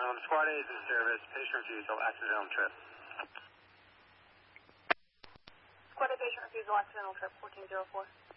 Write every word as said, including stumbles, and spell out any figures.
Um, Squad A is in service. Patient refusal, accidental trip. Squad A patient refusal, accidental trip, fourteen zero four.